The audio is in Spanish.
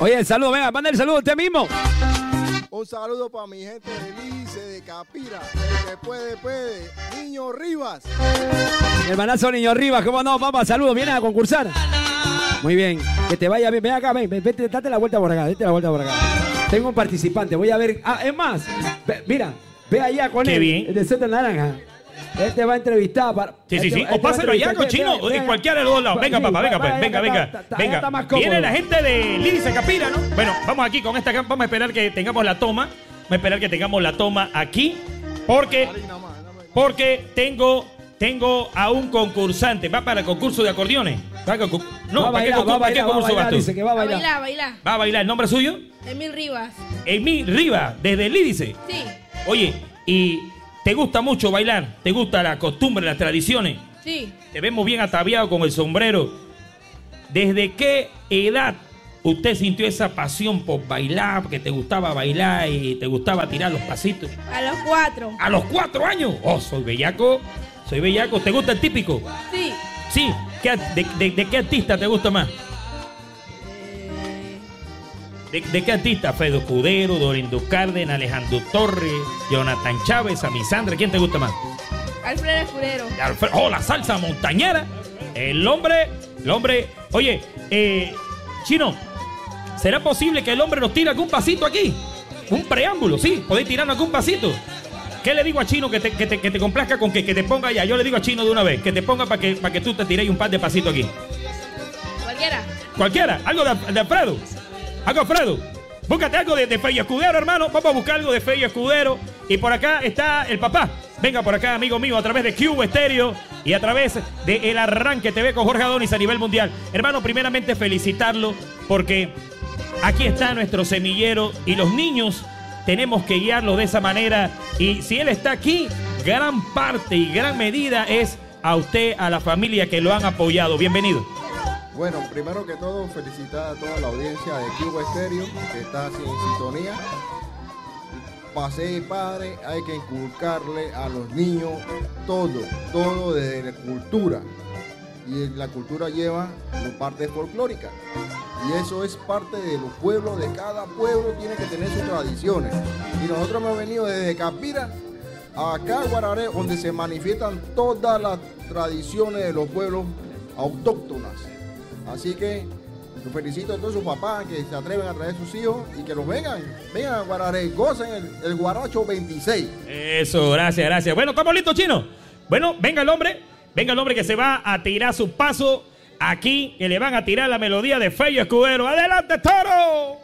Oye, el saludo, venga, manda el saludo usted mismo. Un saludo para mi gente de Lice, de Capira, el que puede, Niño Rivas. Mi hermanazo Niño Rivas, ¿cómo no, papá? Saludos, ¿vienes a concursar? Muy bien, que te vaya bien, ven acá, vete, date la vuelta por acá, Tengo un participante, voy a ver, es más, mira, ve allá con él, bien. el de Seta Naranja. Este va a entrevistar para... Sí. O pásalo allá, cochino, en cualquiera de los dos lados. Venga, papá, venga. Viene la gente de Lice, Capira, ¿no? Bueno, vamos aquí con esta... Vamos a esperar que tengamos la toma. Aquí. Porque tengo a un concursante. ¿Va para el concurso de acordeones? No, ¿para qué concurso vas tú? Dice que va a bailar. ¿Va a bailar? ¿El nombre suyo? Emil Rivas. Emil Rivas, desde Lídice. Sí. Oye, y... ¿Te gusta mucho bailar? ¿Te gusta la costumbre, las tradiciones? Sí. Te vemos bien ataviado con el sombrero. ¿Desde qué edad usted sintió esa pasión por bailar? Porque te gustaba bailar y te gustaba tirar los pasitos. A los 4. ¿A los 4 años? Oh, soy bellaco. ¿Te gusta el típico? Sí. Sí. ¿De qué artista te gusta más? ¿De qué artista? Fredo Escudero, Dorindo Cárdenas, Alejandro Torres, Jonathan Chávez, Amisandra. ¿Quién te gusta más? Alfredo Escudero. La salsa montañera. El hombre. Oye, Chino, ¿será posible que el hombre nos tire algún pasito aquí? Un preámbulo, sí. ¿Podéis tirarnos algún pasito? ¿Qué le digo a Chino que te complazca con que te ponga allá? Yo le digo a Chino de una vez, que te ponga para que tú te tiréis un par de pasitos aquí. ¿Cualquiera? ¿Algo de Alfredo? Alfredo, búscate algo de Fello Escudero, hermano. Vamos a buscar algo de Fello Escudero. Y por acá está el papá. Venga por acá, amigo mío, a través de Cubo Estéreo y a través de El Arranque TV con Jorge Adonis a nivel mundial. Hermano, primeramente felicitarlo porque aquí está nuestro semillero y los niños tenemos que guiarlos de esa manera. Y si él está aquí, gran parte y gran medida es a usted, a la familia que lo han apoyado. Bienvenido. Bueno, primero que todo, felicitar a toda la audiencia de Cubo Estéreo que está en sintonía. Para ser padre hay que inculcarle a los niños todo desde la cultura. Y la cultura lleva la parte folclórica. Y eso es parte de los pueblos, de cada pueblo tiene que tener sus tradiciones. Y nosotros hemos venido desde Capira acá a Guararé, donde se manifiestan todas las tradiciones de los pueblos autóctonas. Así que los felicito a todos sus papás que se atreven a traer sus hijos y que los vengan a Guararé, gocen el Guaracho 26. Eso, gracias. Bueno, ¿estamos listos, Chino? Bueno, venga el hombre que se va a tirar su paso aquí, que le van a tirar la melodía de Fello Escudero. ¡Adelante, toro!